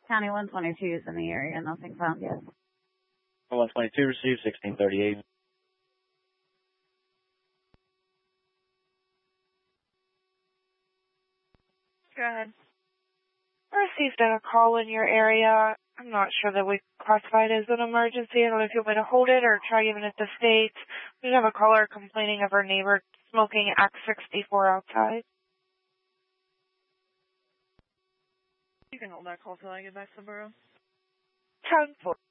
County 122 is in the area. Nothing found yet. 122 received, 1638. Go ahead. I received a call in your area. I'm not sure that we classified it as an emergency. I don't know if you want me to hold it or try giving it to state. We have a caller complaining of her neighbor smoking Act 64 outside. You can hold that call till I get back to the borough. 10-4.